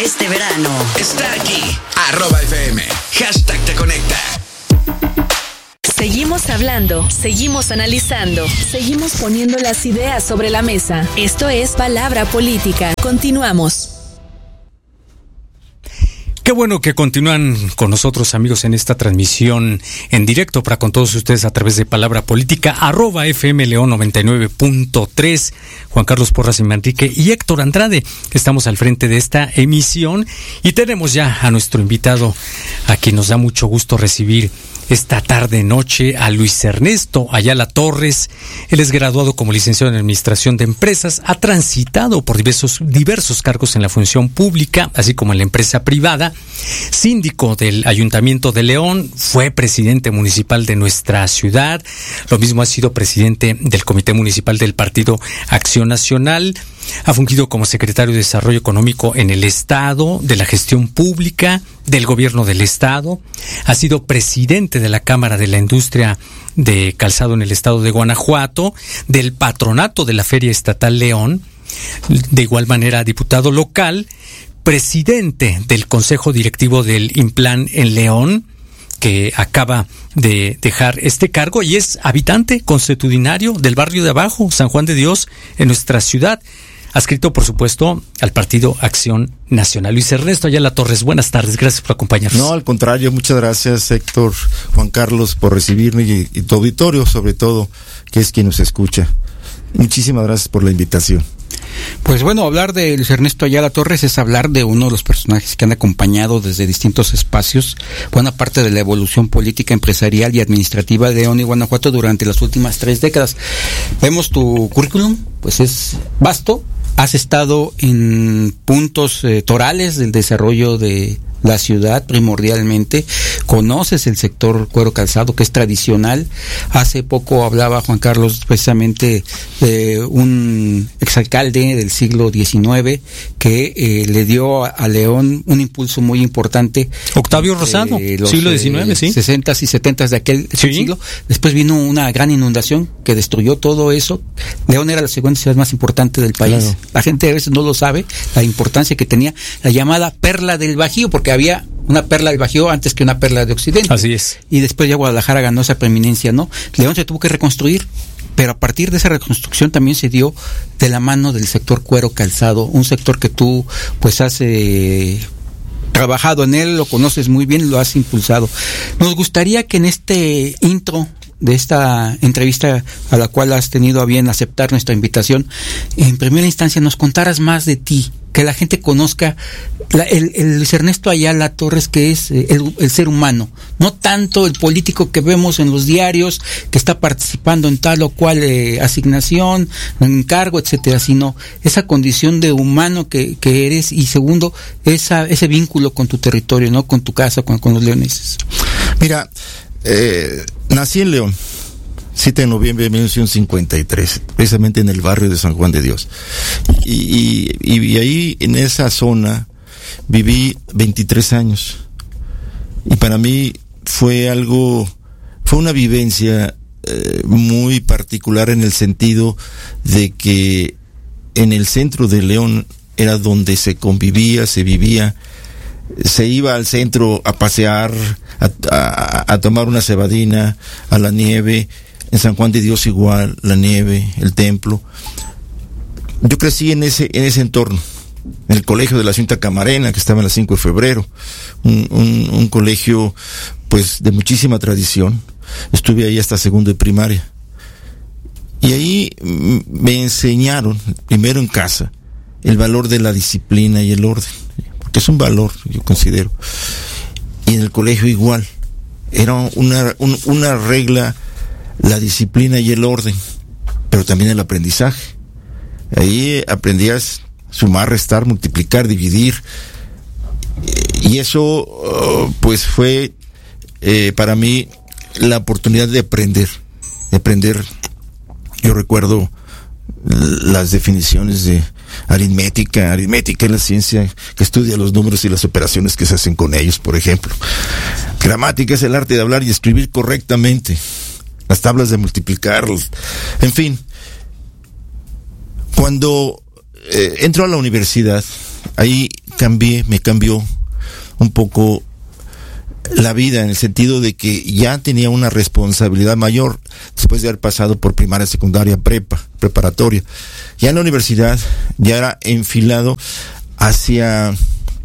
este verano está aquí. @FM. #te conecta. Seguimos hablando, seguimos analizando, seguimos poniendo las ideas sobre la mesa. Esto es Palabra Política. Continuamos. Qué bueno que continúan con nosotros, amigos, en esta transmisión en directo para con todos ustedes a través de Palabra Política, @FM León 99.3, Juan Carlos Porras y Manrique y Héctor Andrade. Estamos al frente de esta emisión y tenemos ya a nuestro invitado, a quien nos da mucho gusto recibir esta tarde-noche, a Luis Ernesto Ayala Torres. Él es graduado como licenciado en Administración de Empresas, ha transitado por diversos cargos en la función pública, así como en la empresa privada, síndico del Ayuntamiento de León, fue presidente municipal de nuestra ciudad, lo mismo ha sido presidente del Comité Municipal del Partido Acción Nacional, ha fungido como secretario de Desarrollo Económico en el Estado, de la Gestión Pública, del Gobierno del Estado, ha sido presidente de la Cámara de la Industria de Calzado en el Estado de Guanajuato, del Patronato de la Feria Estatal León, de igual manera diputado local, presidente del Consejo Directivo del Implan en León, que acaba de dejar este cargo, y es habitante consuetudinario del barrio de abajo, San Juan de Dios, en nuestra ciudad. Adscrito, por supuesto, al Partido Acción Nacional. Luis Ernesto Ayala Torres, buenas tardes, gracias por acompañarnos. No, al contrario, muchas gracias, Héctor, Juan Carlos, por recibirme y tu auditorio, sobre todo, que es quien nos escucha. Muchísimas gracias por la invitación. Pues bueno, hablar de Luis Ernesto Ayala Torres es hablar de uno de los personajes que han acompañado desde distintos espacios buena parte de la evolución política, empresarial y administrativa de León y Guanajuato durante las últimas 3 décadas. Vemos tu currículum, pues es vasto. Has estado en puntos torales del desarrollo de la ciudad primordialmente, conoces el sector cuero calzado que es tradicional. Hace poco hablaba Juan Carlos precisamente de un exalcalde del siglo XIX que le dio a León un impulso muy importante. Octavio Rosado, siglo XIX, sí. 60s y 70s de aquel sí. siglo. Después vino una gran inundación que destruyó todo eso. León era la segunda ciudad más importante del país. Claro. La gente a veces no lo sabe, la importancia que tenía la llamada Perla del Bajío, porque había una perla del Bajío antes que una perla de Occidente. Así es. Y después ya Guadalajara ganó esa preeminencia, ¿no? León se tuvo que reconstruir, pero a partir de esa reconstrucción también se dio de la mano del sector cuero calzado, un sector que tú pues has trabajado en él, lo conoces muy bien, lo has impulsado. Nos gustaría que en este intro de esta entrevista a la cual has tenido a bien aceptar nuestra invitación, en primera instancia nos contaras más de ti, que la gente conozca el Luis Ernesto Ayala Torres, que es el ser humano, no tanto el político que vemos en los diarios, que está participando en tal o cual asignación, encargo, etcétera, sino esa condición de humano que eres, y segundo, ese vínculo con tu territorio, ¿no? Con tu casa, con los leoneses. Mira, nací en León, 7 de noviembre de 1953, precisamente en el barrio de San Juan de Dios. Y ahí, en esa zona, viví 23 años. Y para mí fue una vivencia muy particular, en el sentido de que en el centro de León era donde se convivía, se vivía. Se iba al centro a pasear, a tomar una cebadina, a la nieve. En San Juan de Dios igual, la nieve, el templo. Yo crecí en ese entorno, en el colegio de la Cinta Camarena, que estaba en la 5 de febrero, un colegio pues de muchísima tradición. Estuve ahí hasta segundo de primaria. Y ahí me enseñaron, primero en casa, el valor de la disciplina y el orden, porque es un valor, yo considero. Y en el colegio igual, era una regla, la disciplina y el orden, pero también el aprendizaje. Ahí aprendías sumar, restar, multiplicar, dividir, y eso pues fue para mí la oportunidad de aprender. Yo recuerdo las definiciones de aritmética es la ciencia que estudia los números y las operaciones que se hacen con ellos, por ejemplo. Gramática es el arte de hablar y escribir correctamente, las tablas de multiplicar, en fin. Cuando entro a la universidad, ahí me cambió un poco la vida, en el sentido de que ya tenía una responsabilidad mayor después de haber pasado por primaria, secundaria, preparatoria. Ya en la universidad ya era enfilado hacia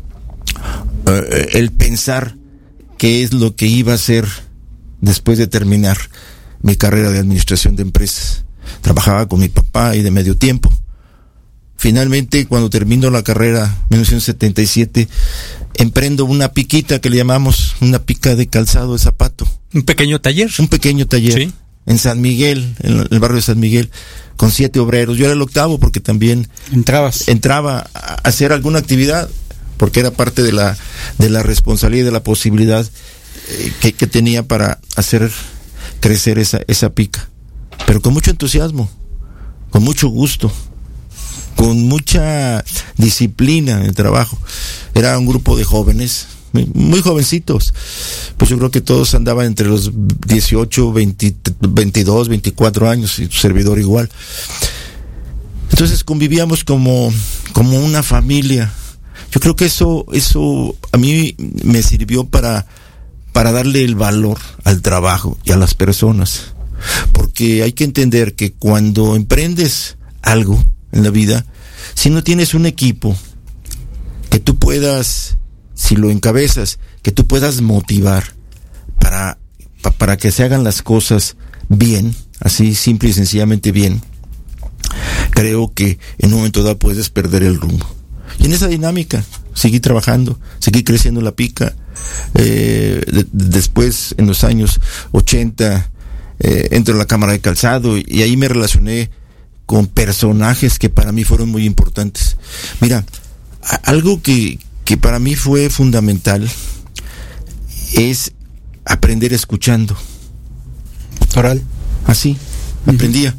el pensar qué es lo que iba a hacer después de terminar mi carrera de administración de empresas. Trabajaba con mi papá y de medio tiempo. Finalmente, cuando termino la carrera, en 1977, emprendo una piquita que le llamamos, una pica de calzado de zapato. ¿Un pequeño taller? Un pequeño taller. Sí. En San Miguel, en el barrio de San Miguel, con 7 obreros. Yo era el octavo porque también entraba a hacer alguna actividad, porque era parte de la responsabilidad y de la posibilidad que tenía para hacer crecer esa pica. Pero con mucho entusiasmo, con mucho gusto, con mucha disciplina en el trabajo. Era un grupo de jóvenes, muy jovencitos. Pues yo creo que todos andaban entre los 18, 22, 24 años, y tu servidor igual. Entonces convivíamos como una familia. Yo creo que eso a mí me sirvió para darle el valor al trabajo y a las personas. Porque hay que entender que cuando emprendes algo en la vida, si no tienes un equipo que tú puedas, si lo encabezas, que tú puedas motivar para que se hagan las cosas bien, así simple y sencillamente bien, creo que en un momento dado puedes perder el rumbo. Y en esa dinámica seguí trabajando, seguí creciendo la pica. Después, en los años 80, entro a la Cámara de Calzado y ahí me relacioné con personajes que para mí fueron muy importantes. Mira, algo que para mí fue fundamental es aprender escuchando. Oral. Así, aprendía.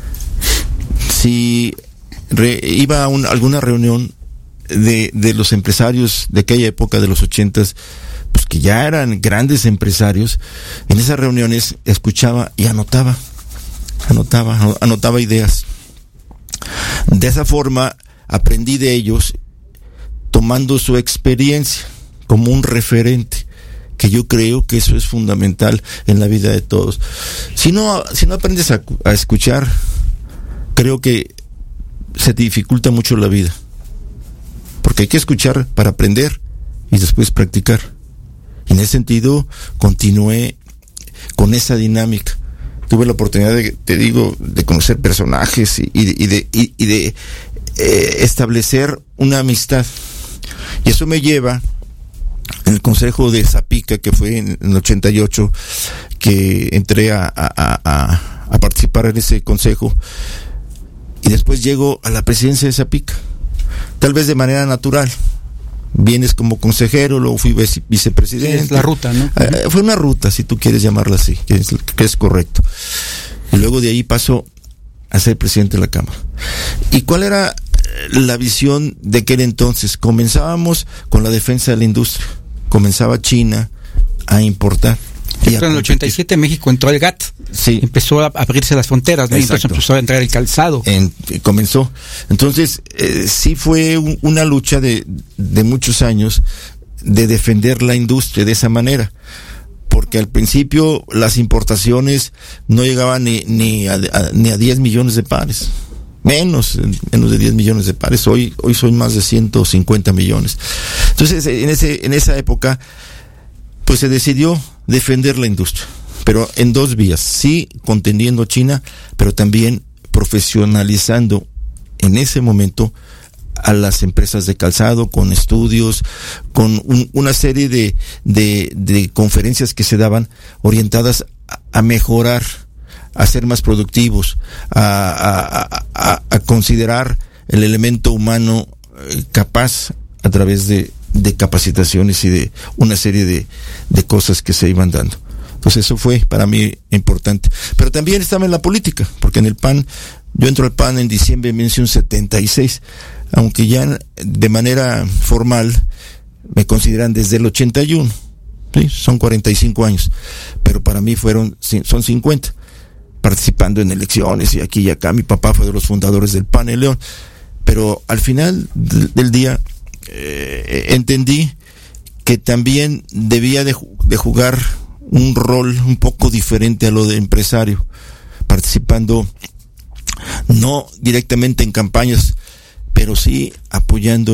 Si iba a alguna reunión de los empresarios de aquella época de los 80s, pues que ya eran grandes empresarios, en esas reuniones escuchaba y anotaba ideas. De esa forma aprendí de ellos, tomando su experiencia como un referente, que yo creo que eso es fundamental en la vida de todos. Si no aprendes a escuchar, creo que se te dificulta mucho la vida, porque hay que escuchar para aprender y después practicar. Y en ese sentido continué con esa dinámica. Tuve la oportunidad de conocer personajes y de establecer una amistad. Y eso me lleva en el consejo de Zapica, que fue en el 88, que entré a participar en ese consejo. Y después llego a la presidencia de Zapica, tal vez de manera natural. Vienes como consejero, luego fui vicepresidente. Sí, es la ruta, ¿no? Fue una ruta, si tú quieres llamarla así, que es correcto. Y luego de ahí paso a ser presidente de la Cámara. ¿Y cuál era la visión de aquel entonces? Comenzábamos con la defensa de la industria. Comenzaba China a importar. En el 87 México entró al GATT. Sí. Empezó a abrirse las fronteras, ¿no? Entonces empezó a entrar el calzado. Comenzó. Entonces, sí fue una lucha de muchos años de defender la industria de esa manera. Porque al principio las importaciones no llegaban ni a 10 millones de pares. Menos de 10 millones de pares. Hoy son más de 150 millones. Entonces, en esa época, pues se decidió defender la industria, pero en dos vías: sí, contendiendo a China, pero también profesionalizando en ese momento a las empresas de calzado, con estudios, con una serie de conferencias que se daban orientadas a mejorar, a ser más productivos, a considerar el elemento humano capaz a través de capacitaciones y de una serie de cosas que se iban dando. Entonces eso fue para mí importante. Pero también estaba en la política, porque en el PAN, yo entro al PAN en diciembre de 1976, aunque ya de manera formal me consideran desde el 81, ¿sí? Son 45 años, pero para mí son 50, participando en elecciones y aquí y acá. Mi papá fue de los fundadores del PAN en León, pero al final del día entendí que también debía de jugar un rol un poco diferente a lo de empresario, participando no directamente en campañas, pero sí apoyando